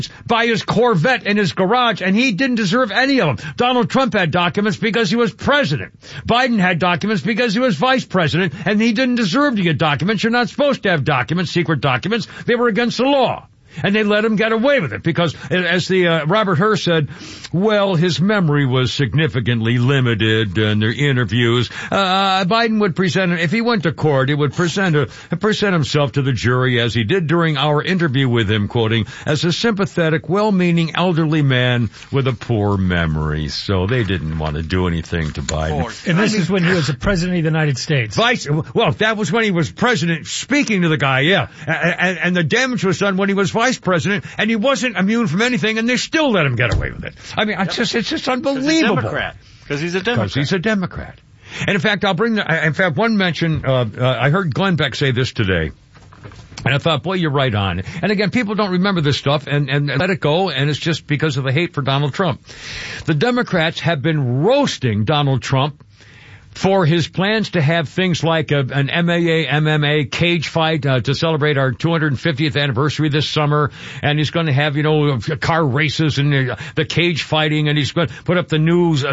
by his Corvette in his garage, and he didn't deserve any of them. Donald Trump had documents because he was president. Biden had documents because he was vice president, and he didn't deserve to get documents. You're not supposed to have documents, secret documents. They were against the law. And they let him get away with it because, as the Robert Hur said, well, his memory was significantly limited in their interviews. Biden would present, if he went to court, he would present himself to the jury as he did during our interview with him, quoting, as a sympathetic, well-meaning elderly man with a poor memory. So they didn't want to do anything to Biden. And this is when he was the president of the United States. Well, that was when he was president, speaking to the guy, yeah. And the damage was done when he was vice president, and he wasn't immune from anything, and they still let him get away with it. I mean, it's just unbelievable. Because he's a Democrat. And in fact, one mention, I heard Glenn Beck say this today. And I thought, boy, you're right on. And again, people don't remember this stuff and let it go, and it's just because of the hate for Donald Trump. The Democrats have been roasting Donald Trump for his plans to have things like an MMA cage fight to celebrate our 250th anniversary this summer, and he's going to have, car races and the cage fighting, and he's going to put up the news,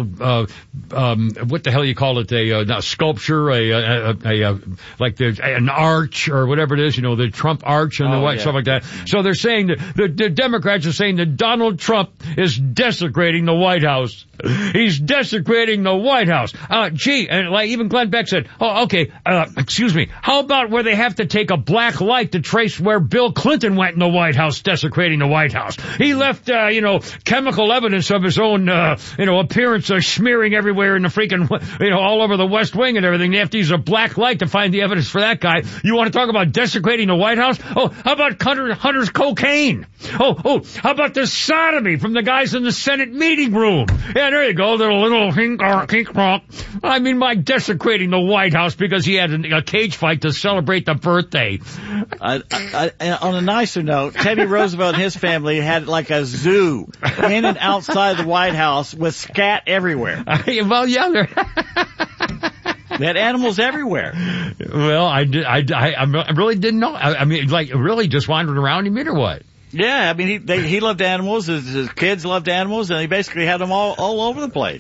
what the hell you call it, a sculpture, like an arch or whatever it is, the Trump arch and stuff like that. So they're saying that the Democrats are saying that Donald Trump is desecrating the White House. He's desecrating the White House. And like even Glenn Beck said, excuse me, how about where they have to take a black light to trace where Bill Clinton went in the White House, desecrating the White House? He left, chemical evidence of his own, appearance smearing everywhere in the freaking, all over the West Wing and everything. They have to use a black light to find the evidence for that guy. You want to talk about desecrating the White House? Oh, how about Hunter's cocaine? Oh, how about the sodomy from the guys in the Senate meeting room? Yeah, there you go, little hink. I mean, by desecrating the White House because he had a cage fight to celebrate the birthday. On a nicer note, Teddy Roosevelt and his family had like a zoo in and outside the White House with scat everywhere. Well, yeah, they had animals everywhere. Well, I really didn't know. I mean, like, really just wandering around, you mean, or what? Yeah, I mean, he loved animals. His kids loved animals, and he basically had them all over the place.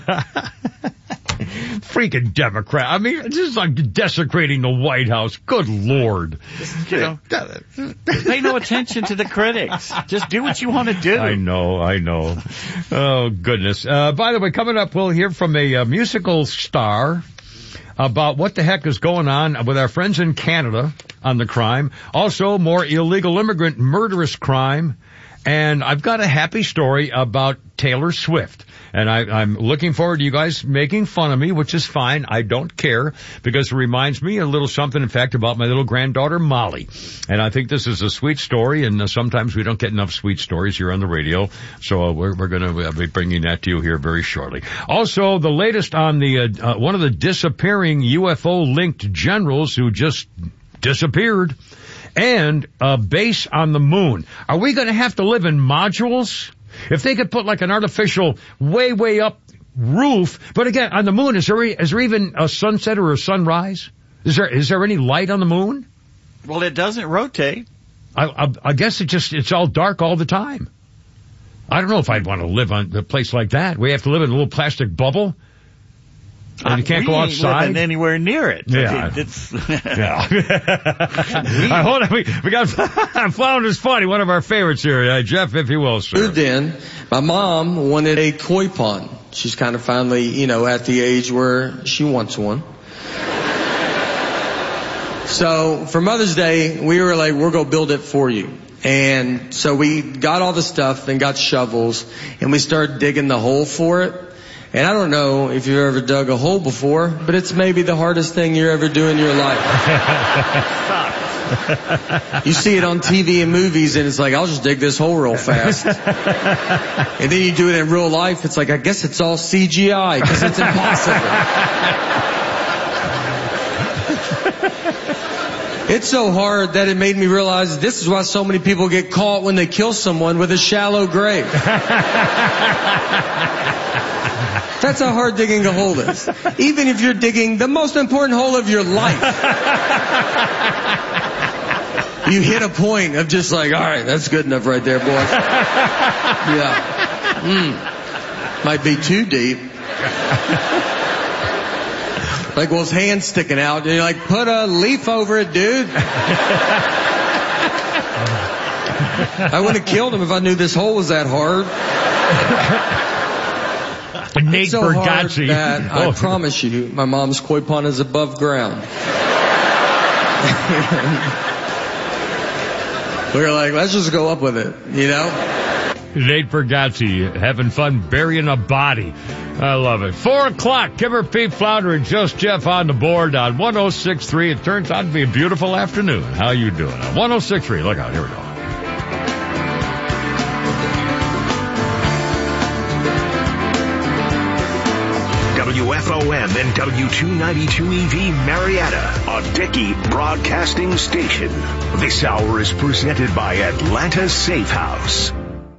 Freaking Democrat. I mean, this is like desecrating the White House. Good Lord. Pay no attention to the critics. Just do what you want to do. I know. Oh, goodness. By the way, coming up, we'll hear from a musical star about what the heck is going on with our friends in Canada on the crime. Also, more illegal immigrant murderous crime. And I've got a happy story about Taylor Swift. And I'm looking forward to you guys making fun of me, which is fine. I don't care, because it reminds me a little something, in fact, about my little granddaughter, Molly. And I think this is a sweet story, and sometimes we don't get enough sweet stories here on the radio. So we're going to be bringing that to you here very shortly. Also, the latest on the one of the disappearing UFO-linked generals who just disappeared, and a base on the moon. Are we going to have to live in modules? If they could put like an artificial way up roof, but again, on the moon, is there even a sunset or a sunrise? Is there any light on the moon? Well, it doesn't rotate. I guess it's all dark all the time. I don't know if I'd want to live on a place like that. We have to live in a little plastic bubble. And you can't go outside. Living anywhere near it. Yeah. Yeah. Hold on. We got Flounder's Funny, one of our favorites here. Jeff, if you will, sir. Moved in. My mom wanted a koi pond. She's kind of finally, at the age where she wants one. So for Mother's Day, we were like, we're going to build it for you. And so we got all the stuff and got shovels, and we started digging the hole for it. And I don't know if you've ever dug a hole before, but it's maybe the hardest thing you ever do in your life. You see it on TV and movies, and it's like, I'll just dig this hole real fast. And then you do it in real life, it's like, I guess it's all CGI, because it's impossible. It's so hard that it made me realize this is why so many people get caught when they kill someone with a shallow grave. That's how hard digging a hole is. Even if you're digging the most important hole of your life. you hit a point of just like, all right, that's good enough right there, boy. Yeah. Might be too deep. Like, well, his hand's sticking out. And you're like, put a leaf over it, dude. I would have killed him if I knew this hole was that hard. Nate so Bargatze. Hard that I promise you, my mom's koi pond is above ground. We were like, let's just go up with it, you know? Nate Bargatze having fun burying a body. I love it. 4 o'clock. Kimmer, Pete Flounder, and Just Jeff on the board on 106.3. It turns out to be a beautiful afternoon. How you doing? 106.3. Look out. Here we go. WFOM and W292EV Marietta, a Dickey broadcasting station. This hour is presented by Atlanta Safe House.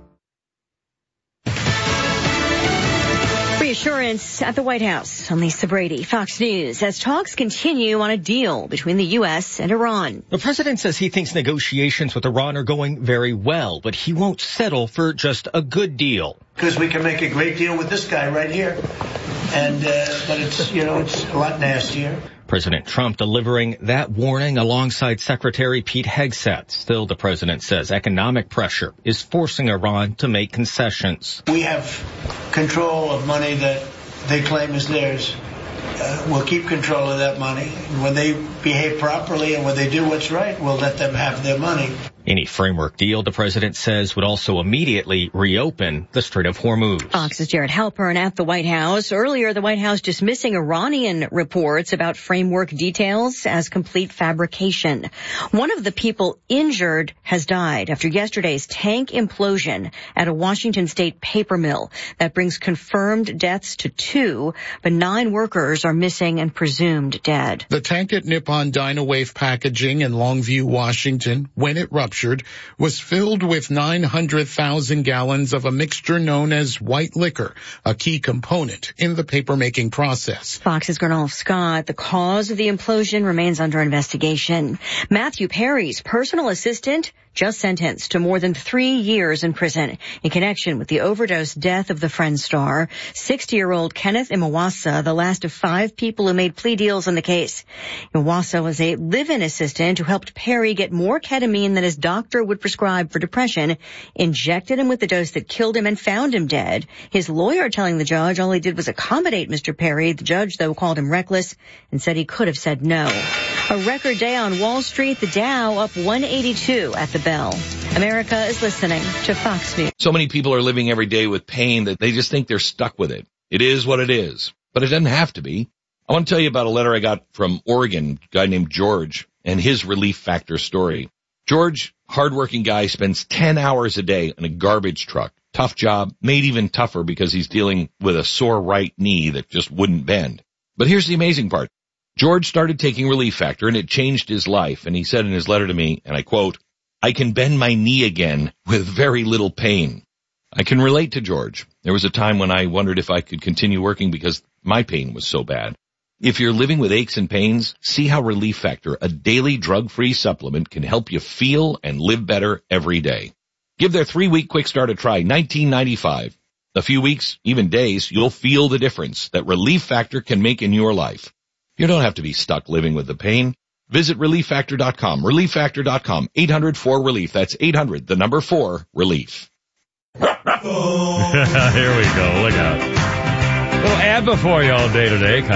Reassurance at the White House. I'm Lisa Brady, Fox News, as talks continue on a deal between the U.S. and Iran. The president says he thinks negotiations with Iran are going very well, but he won't settle for just a good deal. Because we can make a great deal with this guy right here. And, but it's, it's a lot nastier. President Trump delivering that warning alongside Secretary Pete Hegseth. Still, the president says economic pressure is forcing Iran to make concessions. We have control of money that they claim is theirs. We'll keep control of that money. When they behave properly and when they do what's right, we'll let them have their money. Any framework deal, the president says, would also immediately reopen the Strait of Hormuz. Fox's Jared Halpern at the White House. Earlier, the White House dismissing Iranian reports about framework details as complete fabrication. One of the people injured has died after yesterday's tank implosion at a Washington state paper mill. That brings confirmed deaths to 2, but 9 workers are missing and presumed dead. The tank at Nippon Dynawave Packaging in Longview, Washington, when it ruptured, was filled with 900,000 gallons of a mixture known as white liquor, a key component in the paper-making process. Fox's Gernolf Scott. The cause of the implosion remains under investigation. Matthew Perry's personal assistant just sentenced to more than 3 years in prison in connection with the overdose death of the Friends star. 60-year-old Kenneth Imawasa, the last of 5 people who made plea deals in the case. Imawasa was a live-in assistant who helped Perry get more ketamine than his doctor would prescribe for depression, injected him with the dose that killed him, and found him dead. His lawyer telling the judge all he did was accommodate Mr. Perry. The judge, though, called him reckless and said he could have said no. A record day on Wall Street, the Dow up 182 at the bell. America is listening to Fox News. So many people are living every day with pain that they just think they're stuck with it. It is what it is, but it doesn't have to be. I want to tell you about a letter I got from Oregon, a guy named George, and his Relief Factor story. George, hardworking guy, spends 10 hours a day in a garbage truck. Tough job, made even tougher because he's dealing with a sore right knee that just wouldn't bend. But here's the amazing part. George started taking Relief Factor, and it changed his life. And he said in his letter to me, and I quote, "I can bend my knee again with very little pain." I can relate to George. There was a time when I wondered if I could continue working because my pain was so bad. If you're living with aches and pains, see how Relief Factor, a daily drug-free supplement, can help you feel and live better every day. Give their 3-week quick start a try, $19.95. A few weeks, even days, you'll feel the difference that Relief Factor can make in your life. You don't have to be stuck living with the pain. Visit ReliefFactor.com. ReliefFactor.com. 800-4-RELIEF. That's 800, the number 4-RELIEF. Here we go. Look out. A little ABBA for you all day today.